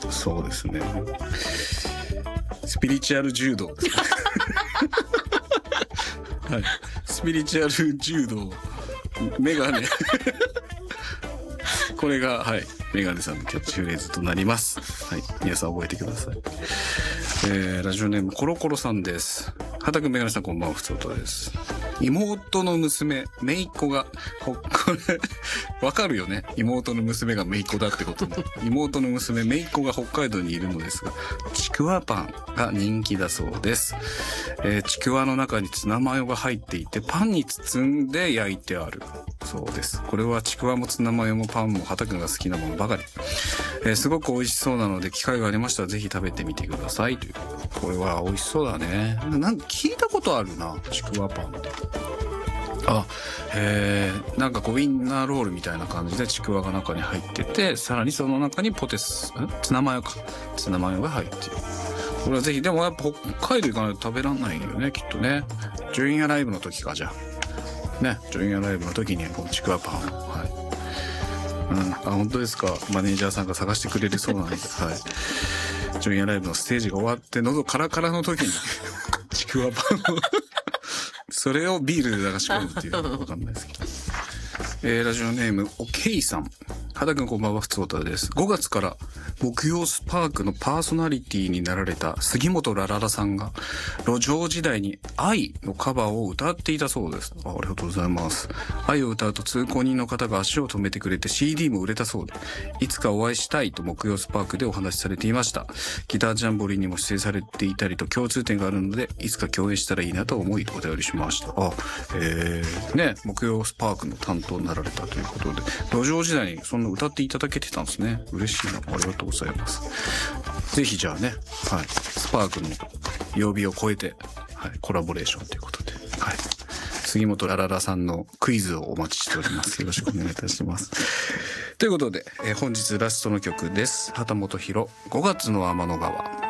そうですね。スピリチュアル柔道ですかはい。スピリチュアル柔道メガネこれがはいメガネさんのキャッチフレーズとなります。はい、皆さん覚えてください。ラジオネームコロコロさんです。畑くんメガネさんこんばんは、ふつおたです。妹の娘姪っ子がこれわかるよね、妹の娘が姪っ子だってことね。妹の娘姪っ子が北海道にいるのですが、ちくわパンが人気だそうです。ちくわの中にツナマヨが入っていてパンに包んで焼いてあるそうです。これはちくわもツナマヨもパンも畑くんが好きなものばかり。すごく美味しそうなので機会がありましたらぜひ食べてみてくださいという。これは美味しそうだね。なんか聞いたことあるな、ちくわパンって。なんかこうウインナーロールみたいな感じでちくわが中に入ってて、さらにその中にツナマヨが入っている。これはぜひ、でもやっぱ北海道行かないと食べらんないよね、きっとね。ジュニアライブの時か、じゃあね、ジュニアライブの時にこのちくわパンを、はい、本当ですか。マネージャーさんが探してくれるそうなんで、はい。ジュニアライブのステージが終わって喉カラカラの時にちくわパンをそれをビールで流し込むっていうのはわかんないですけど。ラジオネームおけいさん。畑くんこんばんは、ふつおたです。5月から木曜スパークのパーソナリティになられた杉本ラララさんが路上時代に愛のカバーを歌っていたそうです。ありがとうございます。愛を歌うと通行人の方が足を止めてくれて CD も売れたそうで、いつかお会いしたいと木曜スパークでお話しされていました。ギタージャンボリーにも出演されていたりと共通点があるので、いつか共演したらいいなと思いお便りしました。ね、木曜スパークの担当になられたということで、路上時代にそんな歌っていただけてたんですね。嬉しいな。ありがとうございます。ぜひじゃあね、はい、スパークの曜日を超えて、はい、コラボレーションということで、はい、杉本ラララさんのクイズをお待ちしております。よろしくお願いいたします。ということで、本日ラストの曲です。畑本博、5月の天の川。